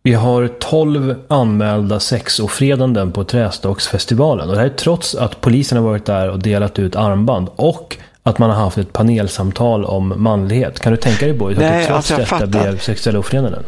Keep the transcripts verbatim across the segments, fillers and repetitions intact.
Vi har tolv anmälda sexofredanden på Trästocksfestivalen. Och det här är trots att polisen har varit där och delat ut armband och att man har haft ett panelsamtal om manlighet. Kan du tänka dig, Boris, att det trots alltså, detta blev sexuella ofredanden?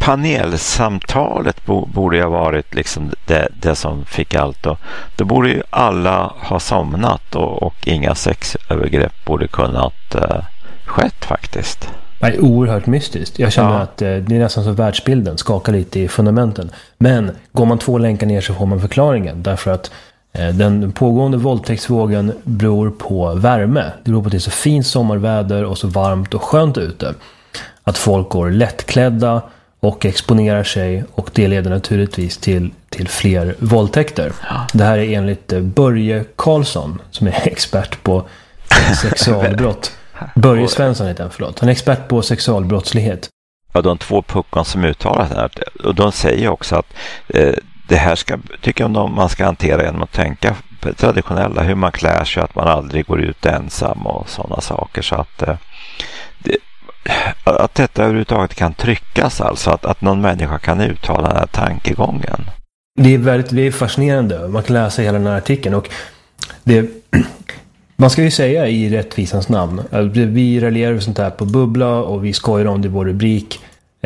Panelsamtalet borde ju ha varit liksom det, det som fick allt. Och då borde ju alla ha somnat och, och inga sexövergrepp borde kunnat uh, skett faktiskt. Det är oerhört mystiskt. Jag känner ja. att eh, det är nästan så världsbilden skakar lite i fundamenten. Men går man två länkar ner så får man förklaringen. Därför att eh, den pågående våldtäktsvågen beror på värme. Det beror på att det är så fint sommarväder och så varmt och skönt ute. Att folk går lättklädda och exponerar sig, och det leder naturligtvis till, till fler våldtäkter. Ja. Det här är enligt eh, Börje Karlsson, som är expert på sexualbrott. Börje Svensson heter han, förlåt. Han är expert på sexualbrottslighet. Ja, de två puckan som uttalar det här, och de säger också att eh, det här ska, tycker jag de, man ska hantera genom att tänka på traditionella, hur man klär sig, att man aldrig går ut ensam och sådana saker. Så att, eh, det, att detta överhuvudtaget kan tryckas, alltså att, att någon människa kan uttala den här tankegången. Det är väldigt det är fascinerande. Man kan läsa hela den här artikeln, och det man ska ju säga i rättvisans namn, vi raljerar sånt här på Bubbla och vi skojar om det i vår rubrik.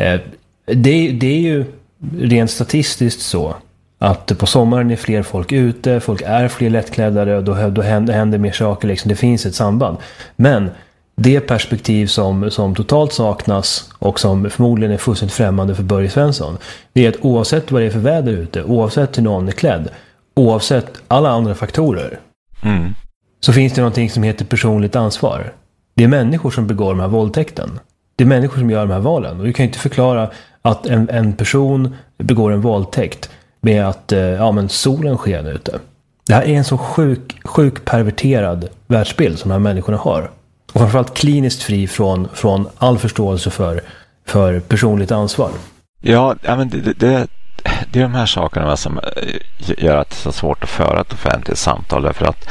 Det, det är ju rent statistiskt så att på sommaren är fler folk ute, folk är fler lättkläddare och då, då händer, händer mer saker. Liksom. Det finns ett samband. Men det perspektiv som, som totalt saknas och som förmodligen är fullständigt främmande för Börje Svensson, det är att oavsett vad det är för väder ute, oavsett hur någon är klädd, oavsett alla andra faktorer, mm. så finns det någonting som heter personligt ansvar. Det är människor som begår de här våldtäkten. Det är människor som gör de här valen. Och du kan ju inte förklara att en, en person begår en våldtäkt med att ja, men solen sken ute. Det här är en så sjuk, sjuk perverterad världsbild som de här människorna har. Och framförallt kliniskt fri från, från all förståelse för, för personligt ansvar. Ja, men det, det, det är de här sakerna som gör att det är så svårt att föra ett offentligt samtal. Därför att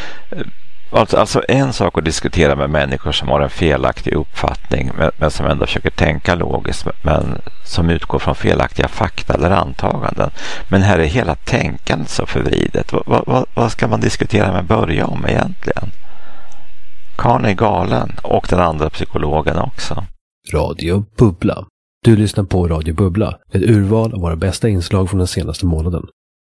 Alltså, alltså en sak att diskutera med människor som har en felaktig uppfattning men, men som ändå försöker tänka logiskt men som utgår från felaktiga fakta eller antaganden. Men här är hela tänkandet så förvridet. Vad, vad, vad ska man diskutera med Börje om egentligen? Karn är galen och den andra psykologen också. Radio Bubbla. Du lyssnar på Radio Bubbla, ett urval av våra bästa inslag från den senaste månaden.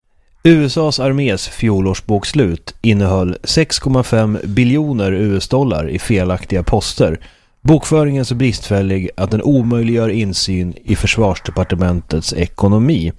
U S A:s armés fjolårsbokslut innehöll sex komma fem biljoner U S-dollar i felaktiga poster. Bokföringen är så bristfällig att den omöjliggör insyn i försvarsdepartementets ekonomi.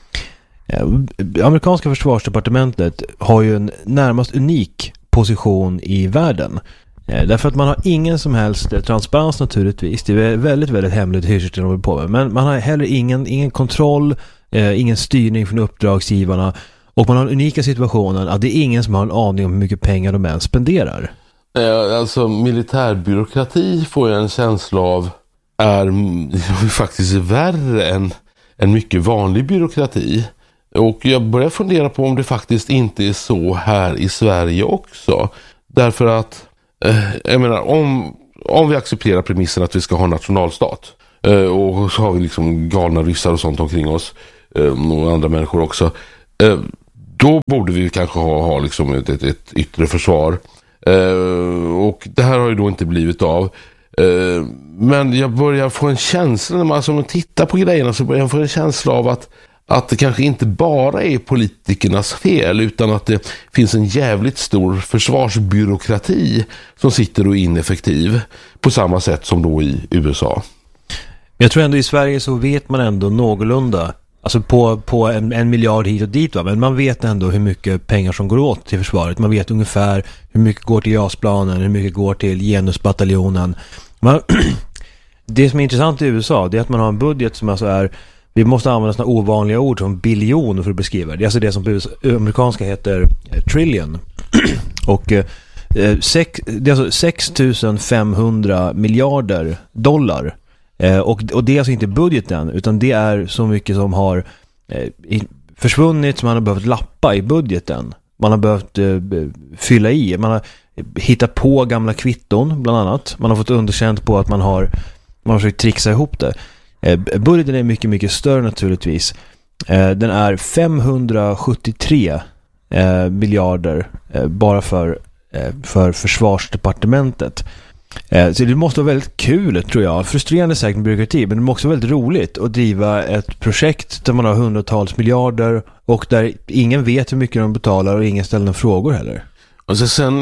Amerikanska försvarsdepartementet har ju en närmast unik position i världen. Därför att man har ingen som helst transparens naturligtvis. Det är väldigt, väldigt hemligt hur de håller på med. Men man har heller ingen, ingen kontroll, eh, ingen styrning från uppdragsgivarna. Och man har den unika situationen att det är ingen som har en aning om hur mycket pengar de än spenderar. Eh, alltså militärbyråkrati får jag en känsla av är faktiskt värre än en mycket vanlig byråkrati. Och jag börjar fundera på om det faktiskt inte är så här i Sverige också. Därför att jag menar, om, om vi accepterar premissen att vi ska ha en nationalstat eh, och så har vi liksom galna ryssar och sånt omkring oss eh, och andra människor också, eh, då borde vi kanske ha, ha liksom ett, ett, ett yttre försvar. Eh, och det här har ju då inte blivit av. Eh, men jag börjar få en känsla, när man alltså tittar på grejerna så börjar jag få en känsla av att att det kanske inte bara är politikernas fel utan att det finns en jävligt stor försvarsbyråkrati som sitter och är ineffektiv på samma sätt som då i U S A. Jag tror ändå i Sverige så vet man ändå någorlunda, alltså på, på en, en miljard hit och dit, va? Men man vet ändå hur mycket pengar som går åt till försvaret. Man vet ungefär hur mycket går till JAS-planen, hur mycket går till genusbataljonen. Man, det som är intressant i U S A det är att man har en budget som alltså är, vi måste använda sådana ovanliga ord som biljon för att beskriva det. Det är alltså det som på amerikanska heter trillion. Och eh, sex, det är alltså sex tusen femhundra miljarder dollar. Eh, och, och det är alltså inte budgeten utan det är så mycket som har eh, försvunnit som man har behövt lappa i budgeten. Man har behövt eh, fylla i. Man har hittat på gamla kvitton bland annat. Man har fått underkänt på att man har, man har försökt trixa ihop det. Eh, budgeten är mycket, mycket större naturligtvis. Eh, den är femhundrasjuttiotre eh, miljarder eh, bara för, eh, för försvarsdepartementet. Eh, så det måste vara väldigt kul, tror jag. Frustrerande säkert med byråkrati, men det måste vara väldigt roligt att driva ett projekt där man har hundratals miljarder och där ingen vet hur mycket de betalar och ingen ställer några frågor heller. Och så sen,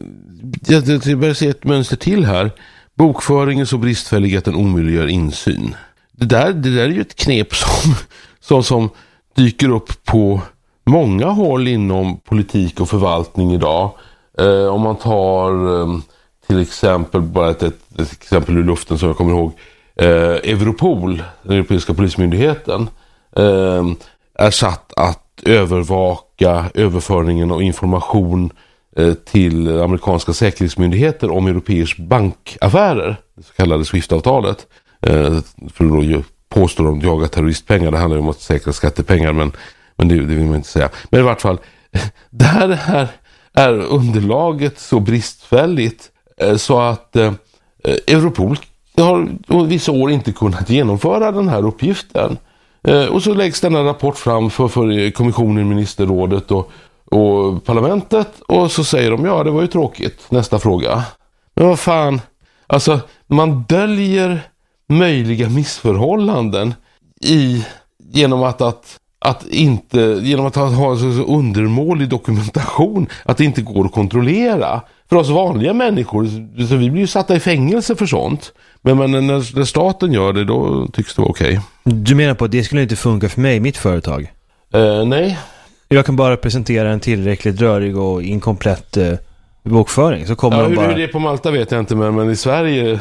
jag, jag börjar se ett mönster till här. Bokföringen så bristfällig att den omöjliggör insyn. Det där, det där är ju ett knep som, som, som dyker upp på många håll inom politik och förvaltning idag. Eh, om man tar eh, till exempel, bara ett, ett, ett exempel ur luften som jag kommer ihåg. Eh, Europol, den europeiska polismyndigheten, eh, är satt att övervaka överföringen av information till amerikanska säkerhetsmyndigheter om europeisk bankaffärer, det så kallade SWIFT-avtalet. För då påstår de jaga terroristpengar, det handlar ju om att säkra skattepengar, men, men det, det vill man inte säga. Men i vart fall, där är, är underlaget så bristfälligt så att eh, Europol har vissa år inte kunnat genomföra den här uppgiften. Eh, och så läggs denna rapport fram för, för kommissionen, ministerrådet och och parlamentet, och så säger de, ja, det var ju tråkigt. Nästa fråga. Men vad fan, alltså man döljer möjliga missförhållanden i, genom att, att, att inte, genom att ha, ha så, så undermålig dokumentation att det inte går att kontrollera. För oss vanliga människor, så vi blir ju satta i fängelse för sånt. Men, men när, när staten gör det, då tycks det vara okej. Okay. Du menar på att det skulle inte funka för mig, mitt företag? Uh, nej. Jag kan bara presentera en tillräckligt rörig och inkomplett eh, bokföring. Så kommer ja, de hur, bara... hur det är på Malta vet jag inte, men, men i Sverige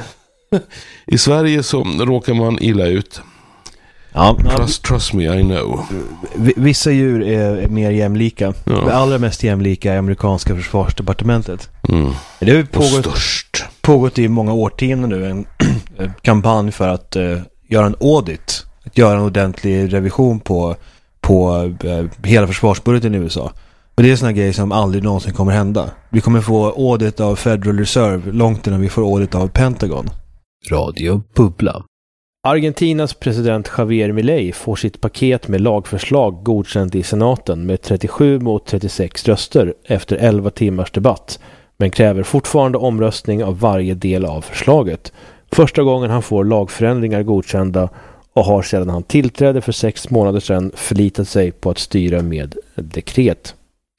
i Sverige så råkar man illa ut. Ja, trust, trust me, I know. Vissa djur är mer jämlika. Ja. Det allra mest jämlika är amerikanska försvarsdepartementet. Mm. Det har pågått, störst. pågått i många årtionden nu en kampanj för att uh, göra en audit. Att göra en ordentlig revision på på eh, hela försvarsbudgeten i U S A. Och det är såna grejer som aldrig någonsin kommer hända. Vi kommer få audit av Federal Reserve långt innan vi får audit av Pentagon. Radio Bubbla. Argentinas president Javier Milei får sitt paket med lagförslag godkänt i senaten med trettiosju mot trettiosex röster efter elva timmars debatt, men kräver fortfarande omröstning av varje del av förslaget. Första gången han får lagförändringar godkända, och har sedan han tillträdde för sex månader sedan förlitat sig på att styra med dekret.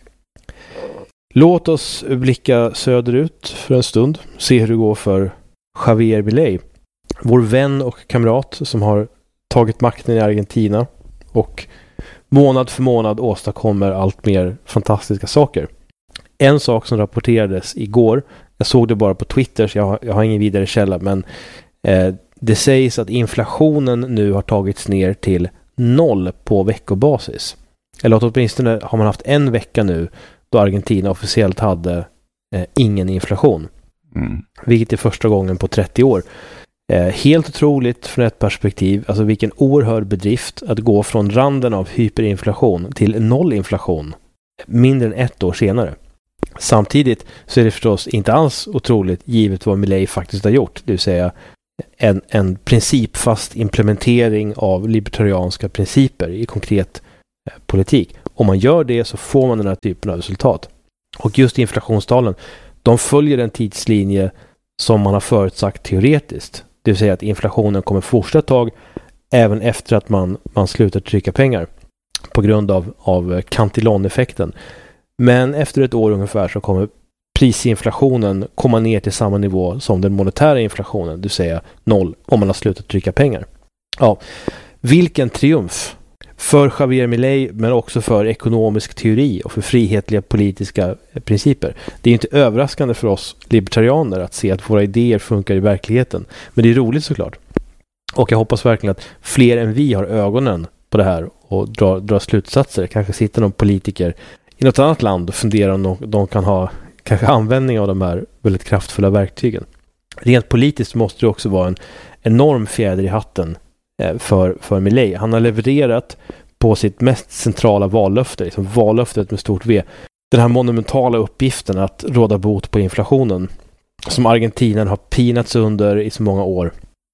Låt oss blicka söderut för en stund. Se hur det går för Javier Milei. Vår vän och kamrat som har tagit makten i Argentina och månad för månad åstadkommer allt mer fantastiska saker. En sak som rapporterades igår, jag såg det bara på Twitter så jag har, jag har ingen vidare källa, men eh, det sägs att inflationen nu har tagits ner till noll på veckobasis. Eller åtminstone har man haft en vecka nu då Argentina officiellt hade eh, ingen inflation. Mm. Vilket är första gången på trettio år. Eh, helt otroligt från ett perspektiv. Alltså vilken oerhörd bedrift att gå från randen av hyperinflation till nollinflation mindre än ett år senare. Samtidigt så är det förstås inte alls otroligt givet vad Milei faktiskt har gjort. Det vill säga En, en principfast implementering av libertarianska principer i konkret eh, politik. Om man gör det så får man den här typen av resultat. Och just inflationstalen, de följer en tidslinje som man har förutsagt teoretiskt. Det vill säga att inflationen kommer fortsätta ett tag även efter att man, man slutar trycka pengar på grund av, av Cantillon-effekten. Men efter ett år ungefär så kommer prisinflationen komma ner till samma nivå som den monetära inflationen, det vill säga noll, om man har slutat trycka pengar. Ja, vilken triumf för Javier Milei, men också för ekonomisk teori och för frihetliga politiska principer. Det är inte överraskande för oss libertarianer att se att våra idéer funkar i verkligheten, men det är roligt såklart. Och jag hoppas verkligen att fler än vi har ögonen på det här och drar, drar slutsatser. Kanske sitter någon politiker i något annat land och funderar om de, de kan ha kanske användning av de här väldigt kraftfulla verktygen. Rent politiskt måste det också vara en enorm fjäder i hatten för, för Milei. Han har levererat på sitt mest centrala vallöfte, liksom vallöftet med stort V. Den här monumentala uppgiften att råda bot på inflationen som Argentina har pinats under i så många år.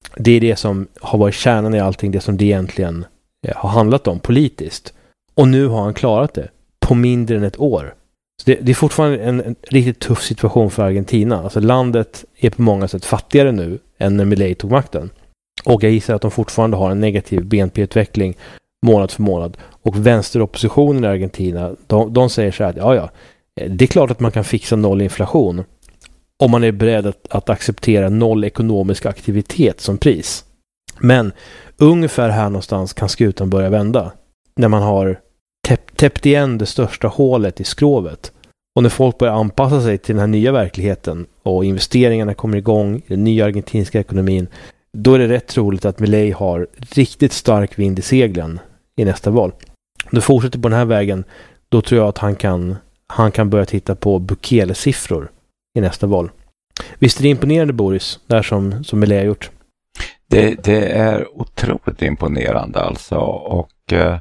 det är det som har varit kärnan i allting, det som det egentligen har handlat om politiskt. Och nu har han klarat det på mindre än ett år. Så det, det är fortfarande en, en riktigt tuff situation för Argentina. Alltså landet är på många sätt fattigare nu än när Milei tog makten. Och jag gissar att de fortfarande har en negativ B N P-utveckling månad för månad. Och vänsteroppositionen i Argentina, de, de säger så här att ja, ja, det är klart att man kan fixa noll inflation om man är beredd att, att acceptera noll ekonomisk aktivitet som pris. Men ungefär här någonstans kan skutan börja vända. När man har täpp, täppt igen det största hålet i skrovet. Och när folk börjar anpassa sig till den här nya verkligheten och investeringarna kommer igång i den nya argentinska ekonomin, då är det rätt troligt att Milei har riktigt stark vind i seglen i nästa val. Om du fortsätter på den här vägen, då tror jag att han kan, han kan börja titta på Bukele-siffror i nästa val. Visst är det imponerande, Boris, där som, som Milei har gjort? Det, det är otroligt imponerande alltså. Och eh,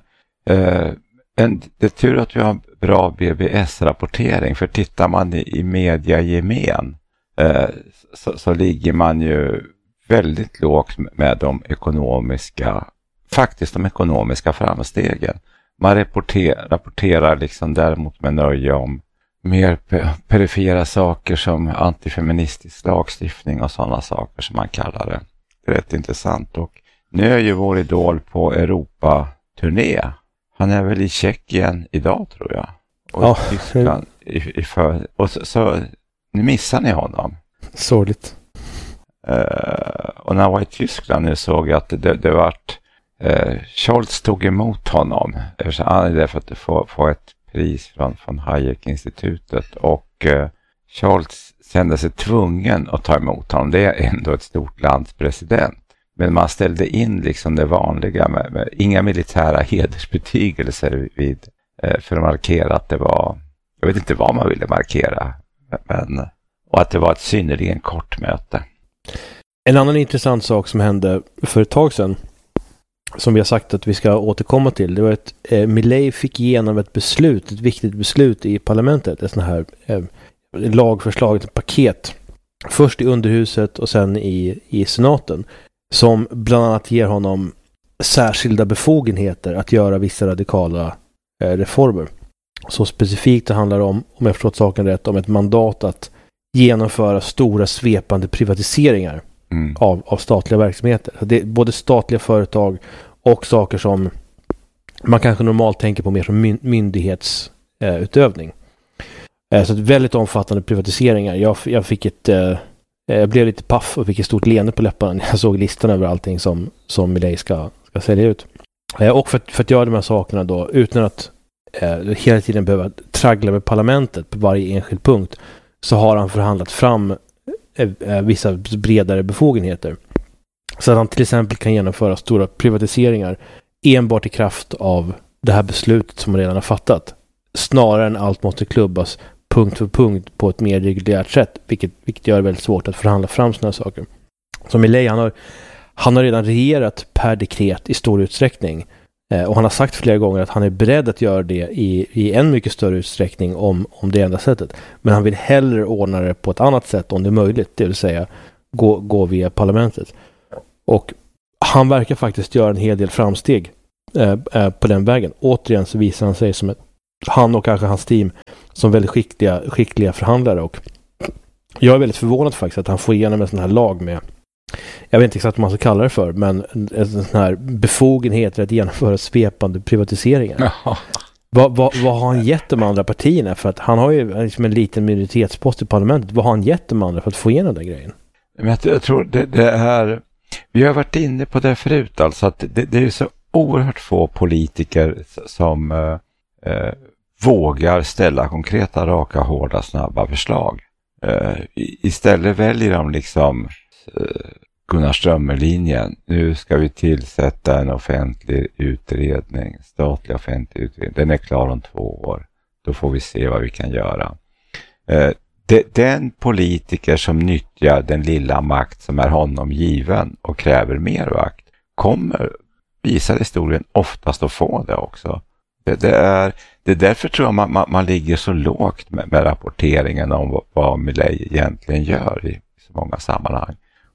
en, det är tur att vi har bra B B S-rapportering, för tittar man i, i media gemen eh, så, så ligger man ju väldigt lågt med de ekonomiska, faktiskt de ekonomiska framstegen. Man rapporter, rapporterar liksom däremot med nöje om mer perifera saker som antifeministisk lagstiftning och sådana saker som man kallar det. Det är rätt intressant. Och nu är ju vår idol på Europa-turné. Han är väl i Tjeckien idag, tror jag. Och ja. Tyskland i, i för, och så, så nu missar ni honom. Sorgligt. Uh, och när jag var i Tyskland nu såg jag att det, det vart uh, Scholz tog emot honom. Han är där för att få, få ett pris från, från Hayek-institutet, och uh, Scholz kände sig tvungen att ta emot honom. Det är ändå ett stort lands president. Men man ställde in liksom det vanliga med, med inga militära hedersbetygelser vid, uh, för att markera att det var, jag vet inte vad man ville markera, men, och att det var ett synnerligen kort möte. En annan intressant sak som hände för ett tag sedan, som vi har sagt att vi ska återkomma till, det var att eh, Milei fick igenom ett beslut, ett viktigt beslut i parlamentet, ett sånt här eh, lagförslag, ett paket, först i underhuset och sen i, i senaten, som bland annat ger honom särskilda befogenheter att göra vissa radikala eh, reformer. Så specifikt det handlar om, om jag förstått saken rätt, om ett mandat att genomföra stora svepande privatiseringar mm. av, av statliga verksamheter. Det är både statliga företag och saker som man kanske normalt tänker på mer som my- myndighetsutövning. Eh, så ett väldigt omfattande privatiseringar. Jag, jag fick ett eh, jag blev lite paff och fick ett stort leende på läpparna när jag såg listan över allting som, som Milei ska, ska sälja ut. Eh, och för, för att göra de här sakerna då utan att eh, hela tiden behöva traggla med parlamentet på varje enskild punkt, så har han förhandlat fram eh, vissa bredare befogenheter. Så att han till exempel kan genomföra stora privatiseringar enbart i kraft av det här beslutet som man redan har fattat. Snarare än allt måste klubbas punkt för punkt på ett mer reguljärt sätt, vilket, vilket gör det väldigt svårt att förhandla fram sådana saker. Som Milei, han har, han har redan regerat per dekret i stor utsträckning. Eh, och han har sagt flera gånger att han är beredd att göra det i, i en mycket större utsträckning om, om det enda sättet. Men han vill hellre ordna det på ett annat sätt om det är möjligt, det vill säga gå, gå via parlamentet. Och han verkar faktiskt göra en hel del framsteg eh, eh, på den vägen. Återigen så visar han sig som ett, han och kanske hans team, som väldigt skickliga, skickliga förhandlare. Och jag är väldigt förvånad faktiskt att han får igenom en sån här lag med, jag vet inte exakt vad man ska kalla det för, men en, en sån här befogenhet att genomföra svepande privatiseringar. Ja. Vad, vad, vad har han gett de andra partierna? För att han har ju liksom en liten minoritetspost i parlamentet. Vad har han gett de andra för att få igenom den grejen? Men jag, jag tror det, det är, vi har varit inne på det förut, alltså att det, det är så oerhört få politiker som eh, eh, vågar ställa konkreta, raka, hårda, snabba förslag. Eh, istället väljer de liksom eh, Gunnar Strömmer-linjen. Nu ska vi tillsätta en offentlig utredning, statlig offentlig utredning. Den är klar om två år. Då får vi se vad vi kan göra. Eh, de, den politiker som nyttjar den lilla makt som är honom given och kräver mer makt kommer, visar historien, oftast att få det också. Det, det, är, det är därför tror jag man, man, man ligger så lågt med, med rapporteringen om vad, vad Milei egentligen gör i så många sammanhang.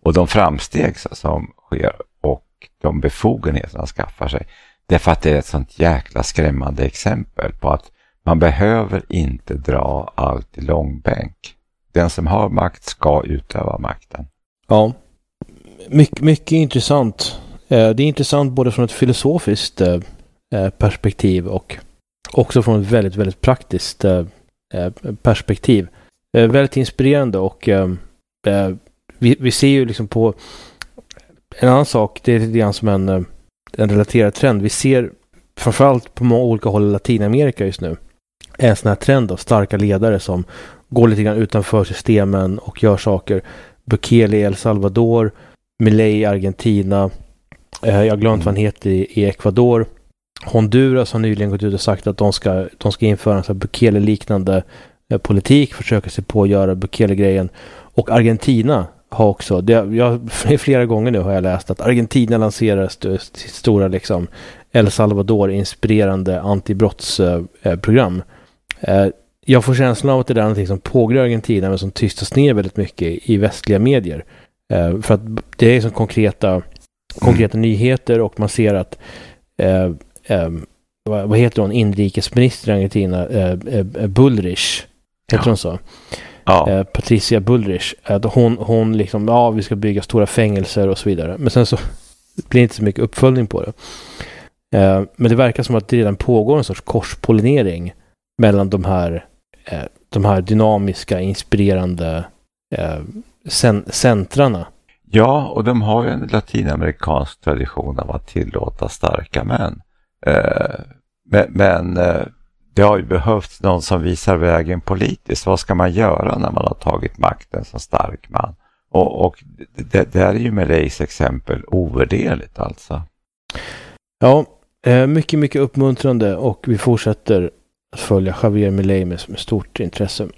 Och de framsteg som sker och de befogenheter de skaffar sig, det är för att det är ett sånt jäkla skrämmande exempel på att man behöver inte dra allt i långbänk. Den som har makt ska utöva makten. Ja, My- mycket intressant. Det är intressant både från ett filosofiskt perspektiv och också från ett väldigt, väldigt praktiskt perspektiv. Väldigt inspirerande och vi, vi ser ju liksom på en annan sak, det är lite grann som en, en relaterad trend. Vi ser framförallt på många olika håll i Latinamerika just nu en sån här trend av starka ledare som går lite grann utanför systemen och gör saker. Bukele i El Salvador, Milei i Argentina, eh, jag glömde vad han heter i, i Ecuador. Honduras har nyligen gått ut och sagt att de ska, de ska införa en sån här Bukele-liknande eh, politik, försöka sig på att göra Bukele-grejen. Och Argentina har också, det, jag, flera gånger nu har jag läst att Argentina lanserar st- sitt stora liksom El Salvador inspirerande antibrottsprogram. Eh, eh, jag får känslan av att det är någonting som pågår i Argentina men som tystas ner väldigt mycket i västliga medier. Eh, för att det är som konkreta, konkreta nyheter och man ser att eh, eh, vad, vad heter hon? Inrikesminister i Argentina, eh, eh, Bullrich, heter ja. hon så? Ja. Eh, Patricia Bullrich. Eh, hon, hon liksom, ja vi ska bygga stora fängelser och så vidare. Men sen så blir det inte så mycket uppföljning på det. Eh, men det verkar som att det redan pågår en sorts korspollinering mellan de här, eh, de här dynamiska, inspirerande eh, cen- centrarna. Ja, och de har ju en latinamerikansk tradition av att tillåta starka män. Eh, men men eh, det har ju behövts någon som visar vägen politiskt. Vad ska man göra när man har tagit makten som stark man? Och, och det, det är ju med Leis exempel ovärderligt alltså. Ja, eh, mycket, mycket uppmuntrande och vi fortsätter att följa Javier Milei med, med stort intresse.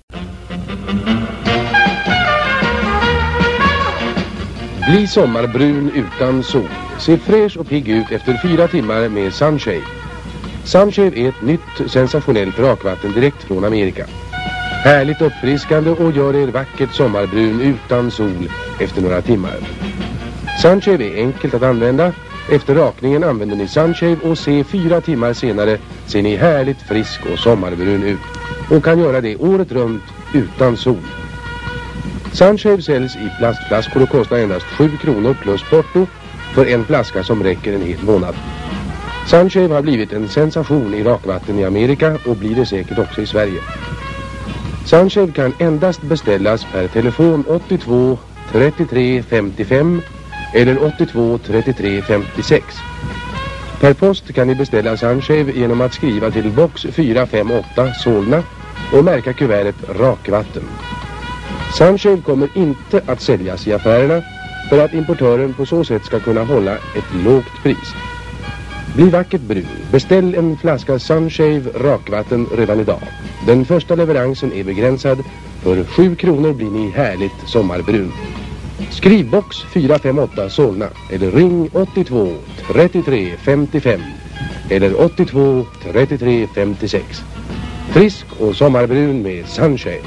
Bli sommarbrun utan sol. Se fräsch och pigg ut efter fyra timmar med Sunshave. Sunshave är ett nytt sensationellt rakvatten direkt från Amerika. Härligt uppfriskande och gör er vackert sommarbrun utan sol efter några timmar. Sunshave är enkelt att använda. Efter rakningen använder ni Sunshave och se fyra timmar senare ser ni härligt frisk och sommarbrun ut. Och kan göra det året runt utan sol. Sunshave säljs i plastflaskor och kostar endast sju kronor plus porto för en flaska som räcker en hel månad. Sunshave har blivit en sensation i rakvatten i Amerika och blir det säkert också i Sverige. Sunshave kan endast beställas per telefon åttiotvå trettiotre femtiofem eller åttiotvå trettiotre femtiosex. Per post kan ni beställa Sunshave genom att skriva till box fyra fem åtta Solna och märka kuvertet rakvatten. Sunshave kommer inte att säljas i affärerna för att importören på så sätt ska kunna hålla ett lågt pris. Bli vackert brun. Beställ en flaska Sunshave rakvatten redan idag. Den första leveransen är begränsad. För sju kronor blir ni härligt sommarbrun. Skriv box fyra fem åtta Solna eller ring åttiotvå trettiotre femtiofem eller åttiotvå trettiotre femtiosex. Frisk och sommarbrun med Sunshave.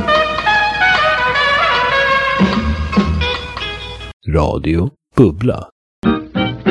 Radio Bubbla.